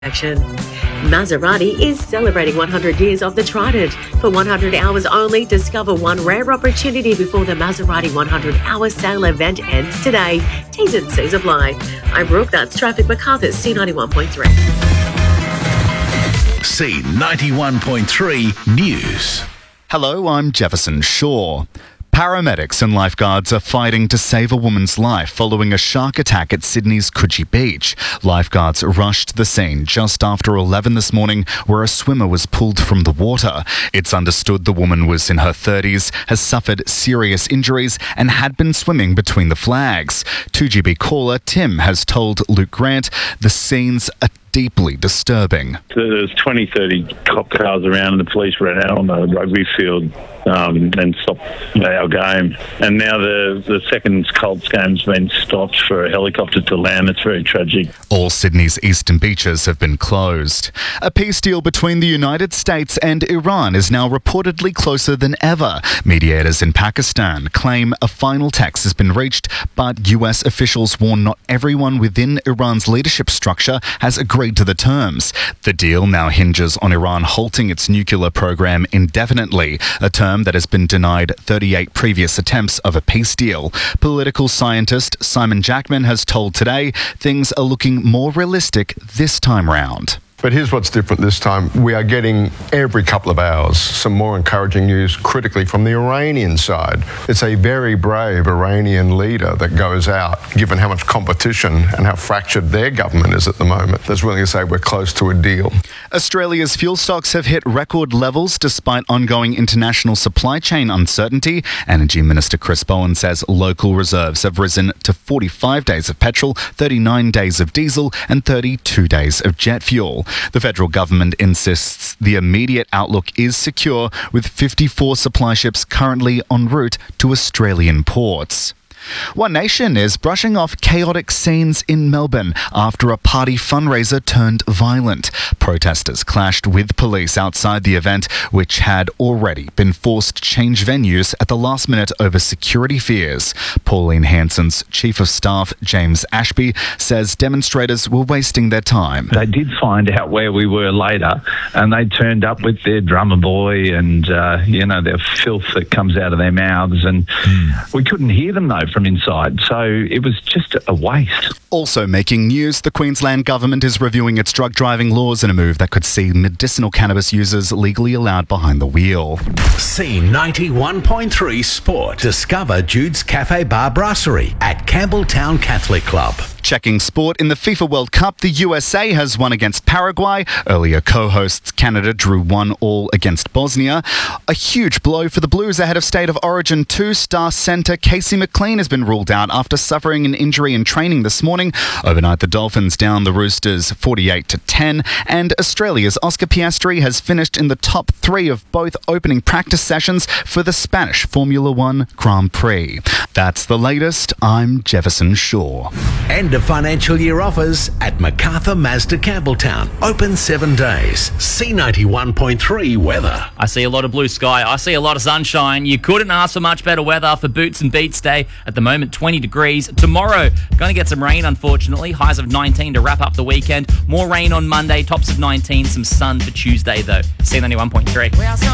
Action. Maserati is celebrating 100 years of the Trident. For 100 hours only, discover one rare opportunity before the Maserati 100-hour sale event ends today. T's and C's apply. I'm Brooke, that's Traffic MacArthur, C91.3. C91.3 News. Hello, I'm Jefferson Shaw. Paramedics and lifeguards are fighting to save a woman's life following a shark attack at Sydney's Coogee Beach. Lifeguards rushed to the scene just after 11 this morning, where a swimmer was pulled from the water. It's understood the woman was in her 30s, has suffered serious injuries and had been swimming between the flags. 2GB caller Tim has told Luke Grant the scenes are deeply disturbing. There's 20, 30 cop cars around and the police ran out on the rugby field and stopped our game. And now the second Colts game's been stopped for a helicopter to land. It's very tragic. All Sydney's eastern beaches have been closed. A peace deal between the United States and Iran is now reportedly closer than ever. Mediators in Pakistan claim a final text has been reached, but US officials warn not everyone within Iran's leadership structure has agreed to the terms. The deal now hinges on Iran halting its nuclear program indefinitely, a term that has been denied 38 previous attempts of a peace deal. Political scientist Simon Jackman has told Today things are looking more realistic this time round. But here's what's different this time. We are getting, every couple of hours, some more encouraging news critically from the Iranian side. It's a very brave Iranian leader that goes out, given how much competition and how fractured their government is at the moment, that's willing to say we're close to a deal. Australia's fuel stocks have hit record levels despite ongoing international supply chain uncertainty. Energy Minister Chris Bowen says local reserves have risen to 45 days of petrol, 39 days of diesel and 32 days of jet fuel. The federal government insists the immediate outlook is secure, with 54 supply ships currently en route to Australian ports. One Nation is brushing off chaotic scenes in Melbourne after a party fundraiser turned violent. Protesters clashed with police outside the event, which had already been forced to change venues at the last minute over security fears. Pauline Hanson's Chief of Staff, James Ashby, says demonstrators were wasting their time. They did find out where we were later, and they turned up with their drummer boy and, their filth that comes out of their mouths, and we couldn't hear them, though, from inside, so it was just a waste. Also making news, the Queensland government is reviewing its drug driving laws in a move that could see medicinal cannabis users legally allowed behind the wheel. C91.3 Sport. Discover Jude's Cafe Bar Brasserie at Campbelltown Catholic Club. Checking sport in the FIFA World Cup, the USA has won against Paraguay. Earlier co-hosts Canada drew 1-1 against Bosnia. A huge blow for the Blues ahead of State of Origin 2. Star centre Casey McLean has been ruled out after suffering an injury in training this morning. Overnight, the Dolphins down the Roosters 48-10, and Australia's Oscar Piastri has finished in the top 3 of both opening practice sessions for the Spanish Formula One Grand Prix. That's the latest. I'm Jefferson Shaw. End of financial year offers at MacArthur Mazda Campbelltown. Open 7 days. C91.3 weather. I see a lot of blue sky. I see a lot of sunshine. You couldn't ask for much better weather for Boots and Beats Day. At the moment, 20 degrees. Tomorrow, going to get some rain, unfortunately. Highs of 19 to wrap up the weekend. More rain on Monday. Tops of 19. Some sun for Tuesday, though. C91.3.